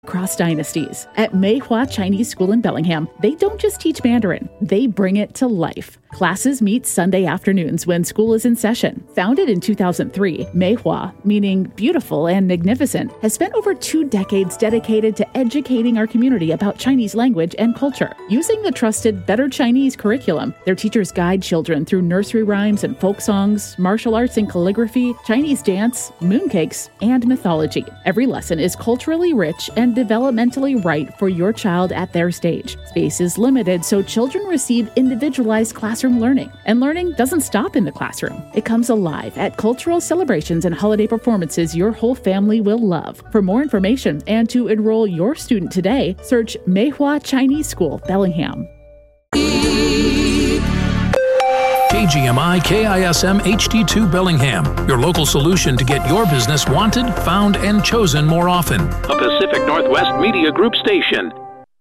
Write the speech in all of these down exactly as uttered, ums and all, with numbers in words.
Across dynasties. At Meihua Chinese School in Bellingham, they don't just teach Mandarin, they bring it to life. Classes meet Sunday afternoons when school is in session. Founded in two thousand three, Meihua, meaning beautiful and magnificent, has spent over two decades dedicated to educating our community about Chinese language and culture. Using the trusted Better Chinese curriculum, their teachers guide children through nursery rhymes and folk songs, martial arts and calligraphy, Chinese dance, mooncakes, and mythology. Every lesson is culturally rich and developmentally right for your child at their stage. Space is limited, so children receive individualized classroom learning. And learning doesn't stop in the classroom. It comes alive at cultural celebrations and holiday performances your whole family will love. For more information and to enroll your student today, search Meihua Chinese School, Bellingham. K G M I K I S M H D two Bellingham, your local solution to get your business wanted, found, and chosen more often. A Pacific Northwest Media Group station.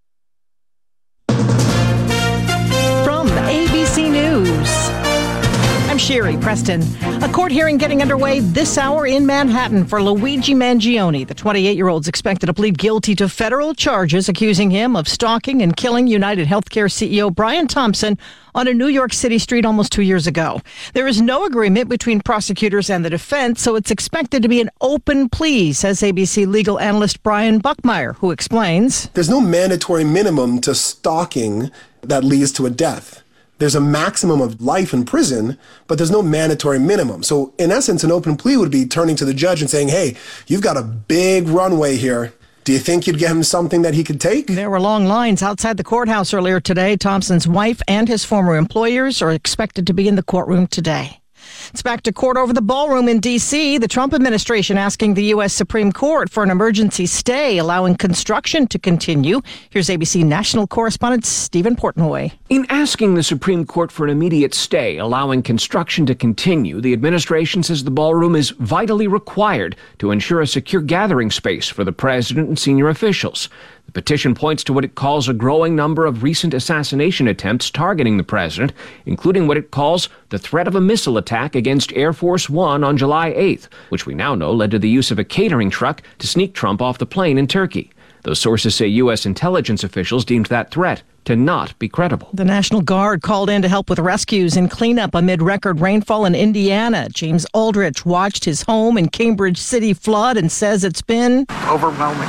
From A B C News, I'm Sherry Preston. A court hearing getting underway this hour in Manhattan for Luigi Mangione. The twenty-eight-year-old's expected to plead guilty to federal charges accusing him of stalking and killing United Healthcare C E O Brian Thompson on a New York City street almost two years ago. There is no agreement between prosecutors and the defense, so it's expected to be an open plea, says A B C legal analyst Brian Buckmeyer, who explains. There's no mandatory minimum to stalking that leads to a death. There's a maximum of life in prison, but there's no mandatory minimum. So in essence, an open plea would be turning to the judge and saying, hey, you've got a big runway here. Do you think you'd get him something that he could take? There were long lines outside the courthouse earlier today. Thompson's wife and his former employers are expected to be in the courtroom today. It's back to court over the ballroom in D C. The Trump administration asking the U S Supreme Court for an emergency stay, allowing construction to continue. Here's A B C national correspondent Stephen Portnoy. In asking the Supreme Court for an immediate stay, allowing construction to continue, the administration says the ballroom is vitally required to ensure a secure gathering space for the president and senior officials. The petition points to what it calls a growing number of recent assassination attempts targeting the president, including what it calls the threat of a missile attack against Air Force One on July eighth, which we now know led to the use of a catering truck to sneak Trump off the plane in Turkey. Those sources say U S intelligence officials deemed that threat to not be credible. The National Guard called in to help with rescues and cleanup amid record rainfall in Indiana. James Aldrich watched his home in Cambridge City flood and says it's been overwhelming.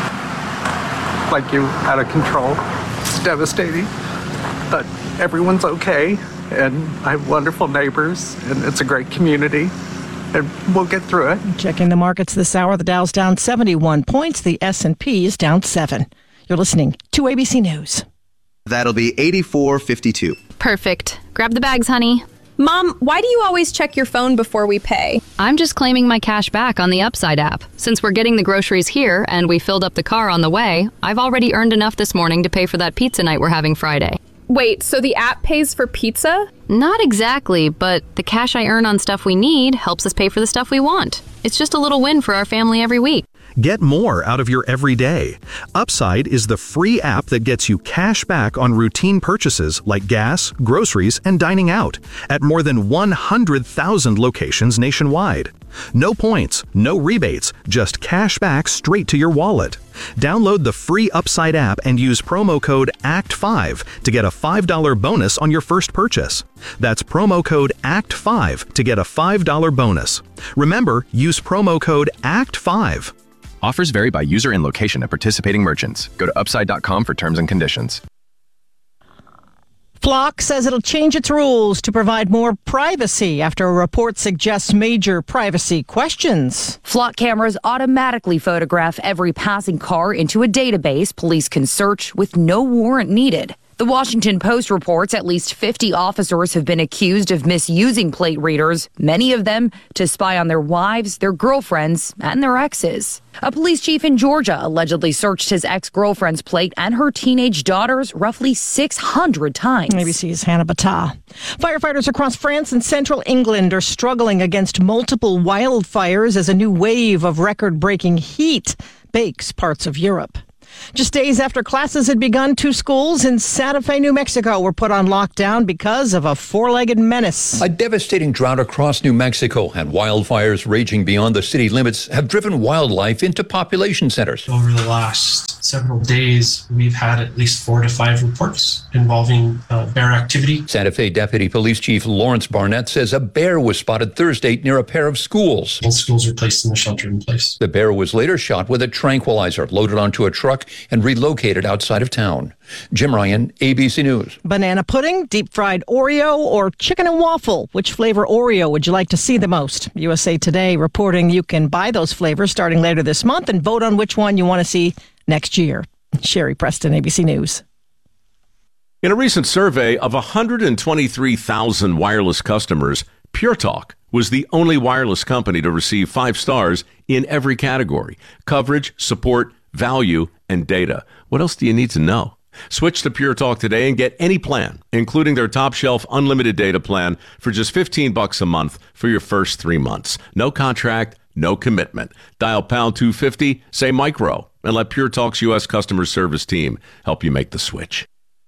Like you out of control. It's devastating, but everyone's okay, and I have wonderful neighbors, and it's a great community, and we'll get through it. Checking the markets this hour, the Dow's down seventy-one points, the S and P is down seven. You're listening to A B C News. That'll be eighty-four fifty-two. Perfect. Grab the bags, honey. Mom, why do you always check your phone before we pay? I'm just claiming my cash back on the Upside app. Since we're getting the groceries here and we filled up the car on the way, I've already earned enough this morning to pay for that pizza night we're having Friday. Wait, so the app pays for pizza? Not exactly, but the cash I earn on stuff we need helps us pay for the stuff we want. It's just a little win for our family every week. Get more out of your everyday. Upside is the free app that gets you cash back on routine purchases like gas, groceries, and dining out at more than one hundred thousand locations nationwide. No points, no rebates, just cash back straight to your wallet. Download the free Upside app and use promo code A C T five to get a five dollars bonus on your first purchase. That's promo code A C T five to get a five dollars bonus. Remember, use promo code A C T five. Offers vary by user and location at participating merchants. Go to upside dot com for terms and conditions. Flock says it'll change its rules to provide more privacy after a report suggests major privacy questions. Flock cameras automatically photograph every passing car into a database police can search with no warrant needed. The Washington Post reports at least fifty officers have been accused of misusing plate readers, many of them to spy on their wives, their girlfriends, and their exes. A police chief in Georgia allegedly searched his ex-girlfriend's plate and her teenage daughter's roughly six hundred times. A B C's Hannah Battah. Firefighters across France and central England are struggling against multiple wildfires as a new wave of record-breaking heat bakes parts of Europe. Just days after classes had begun, two schools in Santa Fe, New Mexico were put on lockdown because of a four-legged menace. A devastating drought across New Mexico and wildfires raging beyond the city limits have driven wildlife into population centers. Over the last several days, we've had at least four to five reports involving uh, bear activity. Santa Fe Deputy Police Chief Lawrence Barnett says a bear was spotted Thursday near a pair of schools. Both schools were placed in the shelter in place. The bear was later shot with a tranquilizer, loaded onto a truck, and relocated outside of town. Jim Ryan, A B C News. Banana pudding, deep-fried Oreo, or chicken and waffle? Which flavor Oreo would you like to see the most? U S A Today reporting you can buy those flavors starting later this month and vote on which one you want to see next year. Sherry Preston, A B C News. In a recent survey of one hundred twenty-three thousand wireless customers, Pure Talk was the only wireless company to receive five stars in every category: coverage, support, value, and data. What else do you need to know? Switch to Pure Talk today and get any plan, including their top shelf unlimited data plan, for just fifteen bucks a month for your first three months. No contract, no commitment. Dial pound two fifty, say micro, and let Pure Talk's U S customer service team help you make the switch.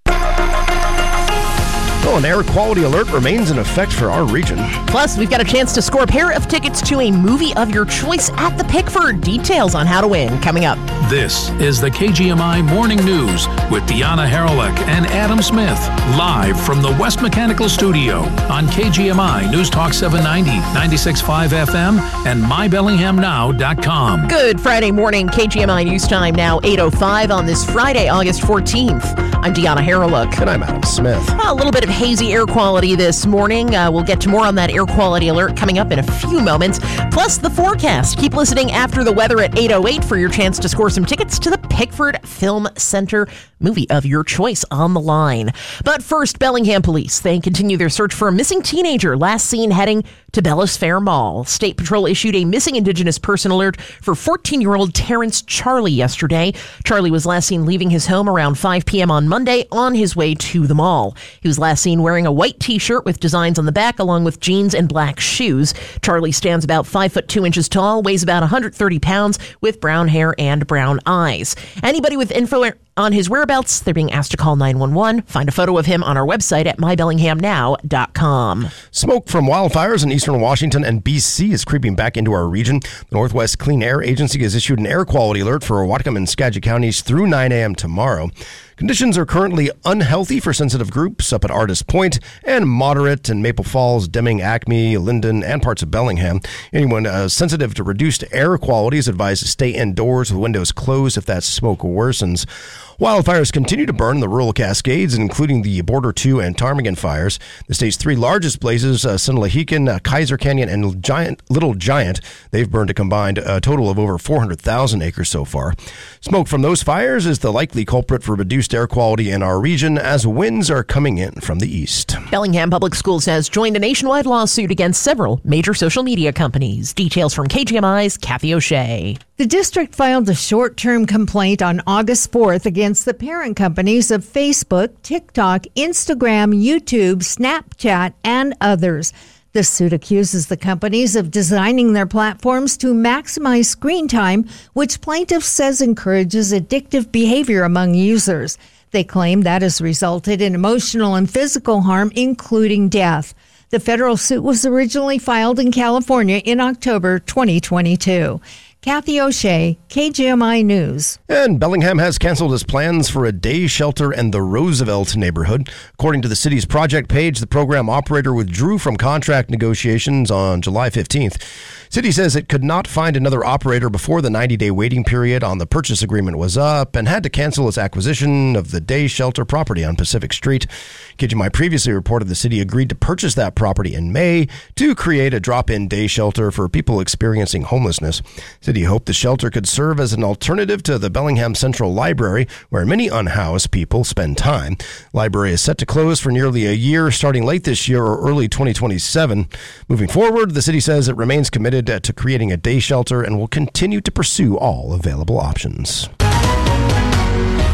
Well, an air quality alert remains in effect for our region. Plus, we've got a chance to score a pair of tickets to a movie of your choice at the Pickford. Details on how to win coming up. This is the K G M I Morning News with Deanna Haralick and Adam Smith, live from the West Mechanical Studio on K G M I News Talk seven ninety, ninety-six point five F M, and my bellingham now dot com. Good Friday morning, K G M I News Time now eight oh five on this Friday, August fourteenth. I'm Deanna Haralick. And I'm Adam Smith. A little bit of hazy air quality this morning. Uh, we'll get to more on that air quality alert coming up in a few moments. Plus the forecast. Keep listening after the weather at eight oh eight for your chance to score some tickets to the Pickford Film Center movie of your choice on the line. But first, Bellingham police. They continue their search for a missing teenager last seen heading to Bellows Fair Mall. State Patrol issued a missing Indigenous person alert for fourteen-year-old Terrence Charlie yesterday. Charlie was last seen leaving his home around five p.m. on Monday on his way to the mall. He was last seen wearing a white t-shirt with designs on the back along with jeans and black shoes. Charlie stands about five foot two inches tall, weighs about one hundred thirty pounds, with brown hair and brown eyes. Anybody with info on his whereabouts, they're being asked to call nine one one. Find a photo of him on our website at my bellingham now dot com. Smoke from wildfires in eastern Washington and B C is creeping back into our region. The Northwest Clean Air Agency has issued an air quality alert for Whatcom and Skagit counties through nine a.m. tomorrow. Conditions are currently unhealthy for sensitive groups up at Artist Point and moderate in Maple Falls, Deming, Acme, Linden, and parts of Bellingham. Anyone uh, sensitive to reduced air quality is advised to stay indoors with windows closed if that smoke worsens. Wildfires continue to burn in the rural Cascades, including the Border two and Ptarmigan fires. The state's three largest blazes, uh, Sinalahican, uh, Kaiser Canyon, and Giant, Little Giant, they've burned a combined uh, total of over four hundred thousand acres so far. Smoke from those fires is the likely culprit for reduced air quality in our region as winds are coming in from the east. Bellingham Public Schools has joined a nationwide lawsuit against several major social media companies. Details from K G M I's Kathy O'Shea. The district filed a short-term complaint on August fourth against the parent companies of Facebook, TikTok, Instagram, YouTube, Snapchat, and others. The suit accuses the companies of designing their platforms to maximize screen time, which plaintiff says encourages addictive behavior among users. They claim that has resulted in emotional and physical harm, including death. The federal suit was originally filed in California in October twenty twenty-two. Kathy O'Shea, K G M I News. And Bellingham has canceled its plans for a day shelter in the Roosevelt neighborhood. According to the city's project page, the program operator withdrew from contract negotiations on July fifteenth. City says it could not find another operator before the ninety-day waiting period on the purchase agreement was up and had to cancel its acquisition of the day shelter property on Pacific Street. K G M I previously reported the city agreed to purchase that property in May to create a drop-in day shelter for people experiencing homelessness. City hoped the shelter could serve as an alternative to the Bellingham Central Library, where many unhoused people spend time. Library is set to close for nearly a year, starting late this year or early twenty twenty-seven. Moving forward, the city says it remains committed to creating a day shelter and will continue to pursue all available options.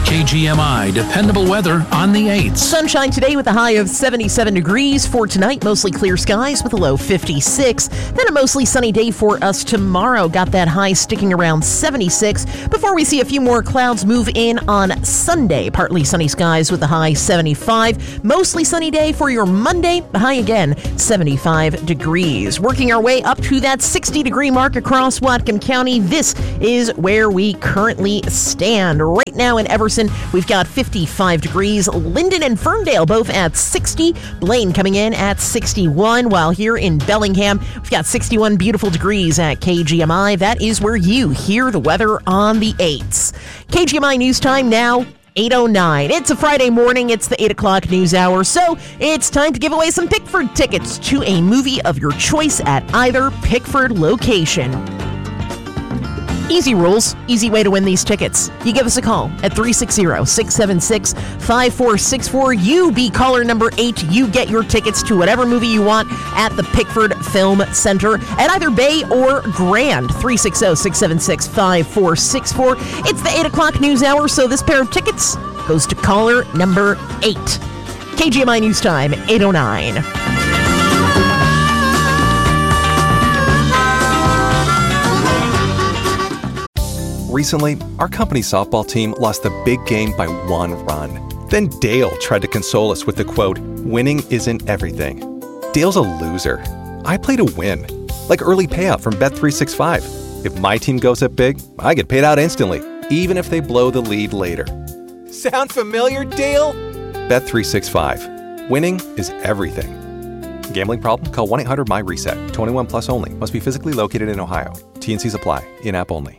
K G M I dependable weather on the eights. Sunshine today with a high of seventy-seven degrees. For tonight, mostly clear skies with a low fifty-six. Then a mostly sunny day for us tomorrow. Got that high sticking around seventy-six before we see a few more clouds move in on Sunday. Partly sunny skies with a high seventy-five. Mostly sunny day for your Monday. The high again, seventy-five degrees. Working our way up to that sixty degree mark across Whatcom County. This is where we currently stand. Right now in Everson, we've got fifty-five degrees. Linden and Ferndale both at sixty. Blaine coming in at sixty-one. While here in Bellingham, we've got sixty-one beautiful degrees at K G M I. That is where you hear the weather on the eights. K G M I News Time now, eight oh nine. It's a Friday morning. It's the eight o'clock news hour. So it's time to give away some Pickford tickets to a movie of your choice at either Pickford location. Easy rules, easy way to win these tickets. You give us a call at three six zero, six seven six, five four six four. You be caller number eight. You get your tickets to whatever movie you want at the Pickford Film Center at either Bay or Grand. three six zero, six seven six, five four six four. It's the eight o'clock news hour, so this pair of tickets goes to caller number eight. K G M I News Time, eight oh nine. Recently, our company softball team lost the big game by one run. Then Dale tried to console us with the quote, "Winning isn't everything." Dale's a loser. I play to win, like early payout from Bet three sixty-five. If my team goes up big, I get paid out instantly, even if they blow the lead later. Sound familiar, Dale? Bet three sixty-five. Winning is everything. Gambling problem? Call one eight hundred M Y reset. twenty-one plus only. Must be physically located in Ohio. T and Cs apply. In-app only.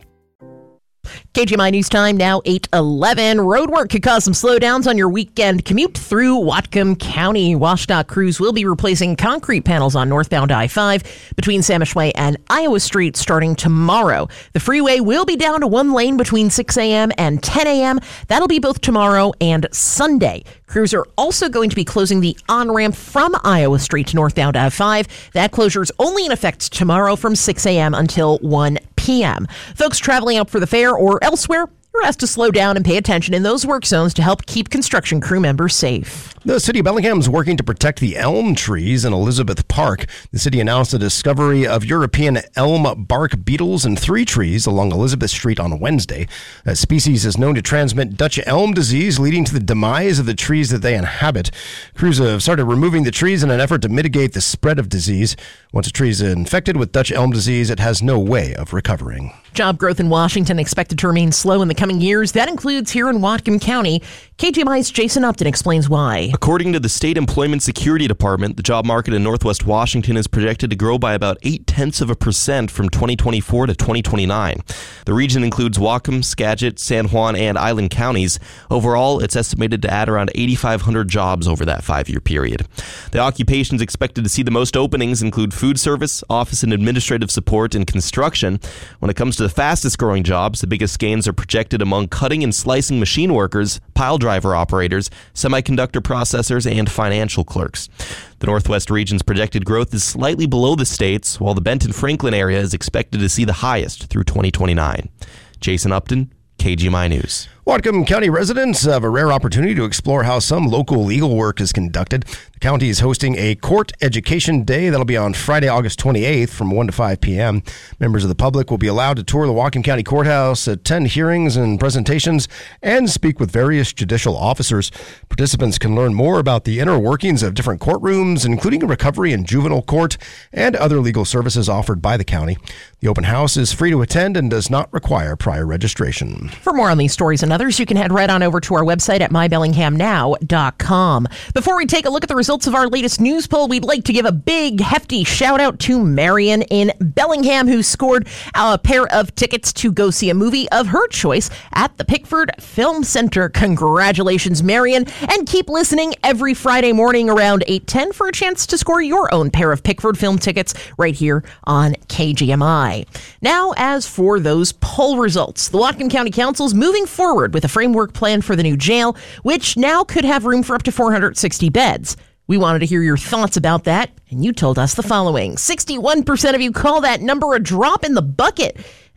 K G M I News Time now, eight eleven. Road work could cause some slowdowns on your weekend commute through Whatcom County. WashDOT crews will be replacing concrete panels on northbound I five between Sammamish and Iowa Street starting tomorrow. The freeway will be down to one lane between six a.m. and ten a.m. That'll be both tomorrow and Sunday. Crews are also going to be closing the on-ramp from Iowa Street to northbound I five. That closure is only in effect tomorrow from six a.m. until one p.m. Folks traveling out for the fair or elsewhere, you're asked to slow down and pay attention in those work zones to help keep construction crew members safe. The city of Bellingham is working to protect the elm trees in Elizabeth Park. The city announced the discovery of European elm bark beetles in three trees along Elizabeth Street on Wednesday. A species is known to transmit Dutch elm disease, leading to the demise of the trees that they inhabit. Crews have started removing the trees in an effort to mitigate the spread of disease. Once a tree is infected with Dutch elm disease, it has no way of recovering. Job growth in Washington expected to remain slow in the coming years. That includes here in Whatcom County. K G M I's Jason Upton explains why. According to the State Employment Security Department, the job market in Northwest Washington is projected to grow by about eight tenths of a percent from twenty twenty-four to twenty twenty-nine. The region includes Whatcom, Skagit, San Juan, and Island counties. Overall, it's estimated to add around eighty-five hundred jobs over that five-year period. The occupations expected to see the most openings include food service, office and administrative support, and construction. When it comes to the fastest growing jobs, the biggest gains are projected among cutting and slicing machine workers, pile driver operators, semiconductor processors, and financial clerks. The Northwest region's projected growth is slightly below the state's, while the Benton-Franklin area is expected to see the highest through twenty twenty-nine. Jason Upton, K G M I News. Whatcom County residents have a rare opportunity to explore how some local legal work is conducted. The county is hosting a court education day that'll be on Friday, August twenty-eighth from one to five p.m. Members of the public will be allowed to tour the Whatcom County Courthouse, attend hearings and presentations, and speak with various judicial officers. Participants can learn more about the inner workings of different courtrooms, including recovery and juvenile court, and other legal services offered by the county. The open house is free to attend and does not require prior registration. For more on these stories and others, you can head right on over to our website at my bellingham now dot com. Before we take a look at the results of our latest news poll, we'd like to give a big, hefty shout out to Marion in Bellingham, who scored a pair of tickets to go see a movie of her choice at the Pickford Film Center. Congratulations, Marion, and keep listening every Friday morning around eight ten for a chance to score your own pair of Pickford film tickets right here on K G M I. Now, as for those poll results, the Whatcom County Council is moving forward with a framework plan for the new jail, which now could have room for up to four hundred sixty beds. We wanted to hear your thoughts about that, and you told us the following. sixty-one percent of you call that number a drop in the bucket,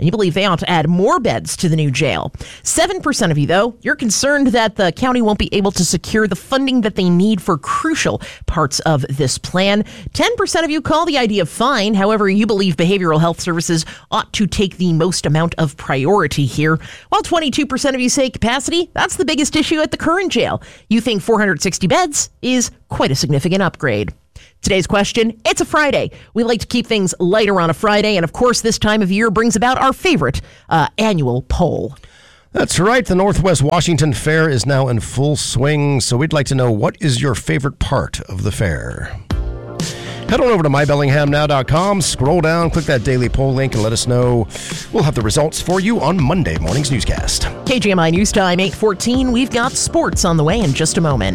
and you believe they ought to add more beds to the new jail. seven percent of you, though, you're concerned that the county won't be able to secure the funding that they need for crucial parts of this plan. ten percent of you call the idea fine. However, you believe behavioral health services ought to take the most amount of priority here. While twenty-two percent of you say capacity, that's the biggest issue at the current jail. You think four hundred sixty beds is quite a significant upgrade. Today's question, it's a Friday. We like to keep things lighter on a Friday, and of course, this time of year brings about our favorite uh, annual poll. That's right. The Northwest Washington Fair is now in full swing, so we'd like to know, what is your favorite part of the fair? Head on over to my bellingham now dot com, scroll down, click that daily poll link, and let us know. We'll have the results for you on Monday morning's newscast. K G M I News Time, eight fourteen. We've got sports on the way in just a moment.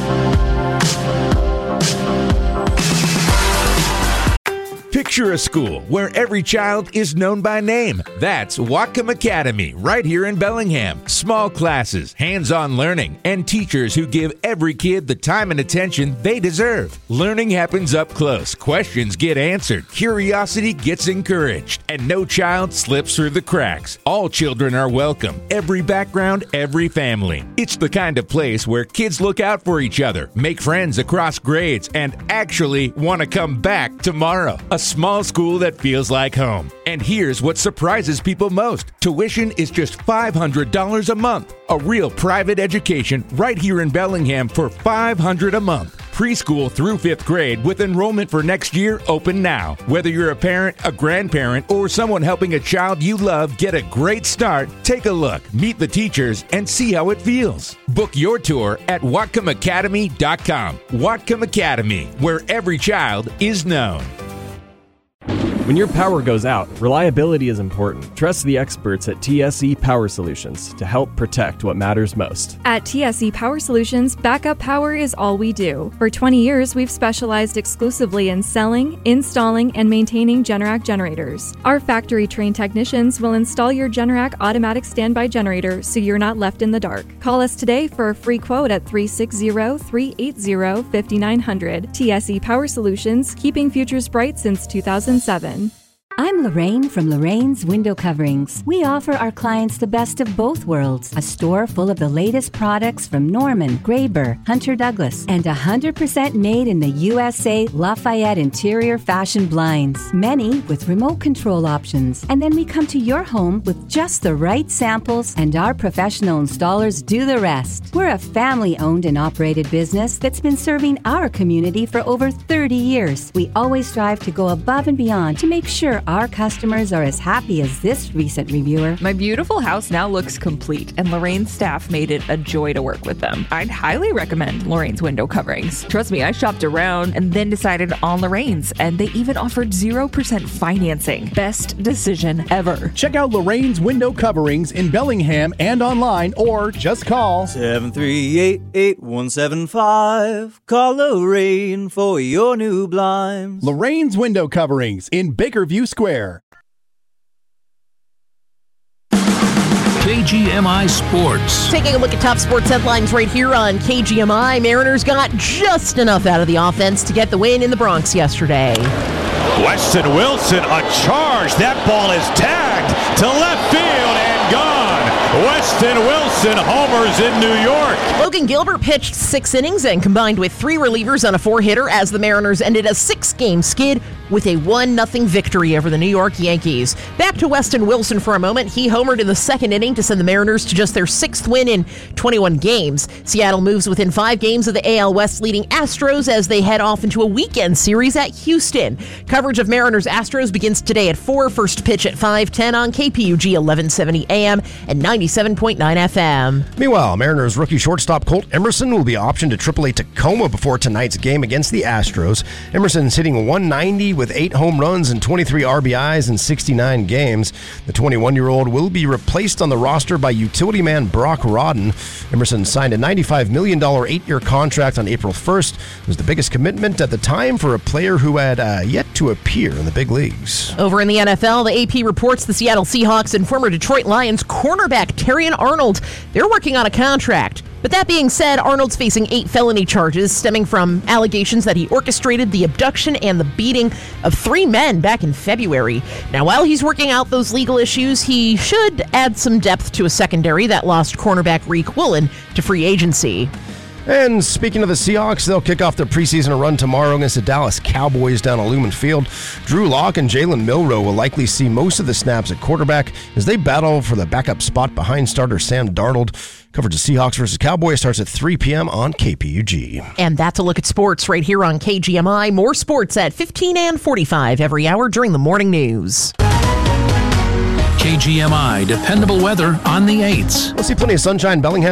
Picture a school where every child is known by name. That's Whatcom Academy, right here in Bellingham. Small classes, hands-on learning, and teachers who give every kid the time and attention they deserve. Learning happens up close. Questions get answered. Curiosity gets encouraged. And no child slips through the cracks. All children are welcome. Every background, every family. It's the kind of place where kids look out for each other, make friends across grades, and actually want to come back tomorrow. A small school that feels like home. And here's what surprises people most. Tuition is just five hundred dollars a month. A real private education right here in Bellingham for five hundred dollars a month. Preschool through fifth grade with enrollment for next year open now. Whether you're a parent, a grandparent, or someone helping a child you love get a great start, take a look, meet the teachers, and see how it feels. Book your tour at whatcom academy dot com. Whatcom Academy, where every child is known. When your power goes out, reliability is important. Trust the experts at T S E Power Solutions to help protect what matters most. At T S E Power Solutions, backup power is all we do. For twenty years, we've specialized exclusively in selling, installing, and maintaining Generac generators. Our factory-trained technicians will install your Generac automatic standby generator so you're not left in the dark. Call us today for a free quote at three six zero, three eight zero, five nine zero zero. T S E Power Solutions, keeping futures bright since two thousand seven. I'm Lorraine from Lorraine's Window Coverings. We offer our clients the best of both worlds. A store full of the latest products from Norman, Graber, Hunter Douglas, and one hundred percent made in the U S A Lafayette interior fashion blinds. Many with remote control options. And then we come to your home with just the right samples, and our professional installers do the rest. We're a family-owned and operated business that's been serving our community for over thirty years. We always strive to go above and beyond to make sure our customers are as happy as this recent reviewer. My beautiful house now looks complete, and Lorraine's staff made it a joy to work with them. I'd highly recommend Lorraine's Window Coverings. Trust me, I shopped around and then decided on Lorraine's, and they even offered zero percent financing. Best decision ever. Check out Lorraine's Window Coverings in Bellingham and online, or just call seven three eight, eight one seven five. Call Lorraine for your new blinds. Lorraine's Window Coverings in Bakerview Square. K G M I Sports. Taking a look at top sports headlines right here on K G M I. Mariners got just enough out of the offense to get the win in the Bronx yesterday. Weston Wilson, a charge. That ball is tagged to left field and gone. Weston Wilson homers in New York. Logan Gilbert pitched six innings and combined with three relievers on a four-hitter as the Mariners ended a six-game skid with a one nothing victory over the New York Yankees. Back to Weston Wilson for a moment. He homered in the second inning to send the Mariners to just their sixth win in twenty-one games. Seattle moves within five games of the A L West leading Astros as they head off into a weekend series at Houston. Coverage of Mariners-Astros begins today at four. First pitch at five ten on K P U G eleven seventy A M and ninety-seven point nine F M. Meanwhile, Mariners rookie shortstop Colt Emerson will be optioned to triple A Tacoma before tonight's game against the Astros. Emerson's hitting one ninety with eight home runs and twenty-three R B Is in sixty-nine games. The twenty-one-year-old will be replaced on the roster by utility man Brock Rodden. Emerson signed a ninety-five million dollars eight-year contract on April first. It was the biggest commitment at the time for a player who had uh, yet to appear in the big leagues. Over in the N F L, the A P reports the Seattle Seahawks and former Detroit Lions cornerback Terrion Arnold, they're working on a contract. But that being said, Arnold's facing eight felony charges stemming from allegations that he orchestrated the abduction and the beating of three men back in February. Now, while he's working out those legal issues, he should add some depth to a secondary that lost cornerback Reek Woolen to free agency. And speaking of the Seahawks, they'll kick off their preseason run tomorrow against the Dallas Cowboys down at Lumen Field. Drew Lock and Jalen Milroe will likely see most of the snaps at quarterback as they battle for the backup spot behind starter Sam Darnold. Coverage of Seahawks versus Cowboys starts at three p.m. on K P U G. And that's a look at sports right here on K G M I. More sports at fifteen and forty-five every hour during the morning news. K G M I, dependable weather on the eights. We'll see plenty of sunshine in Bellingham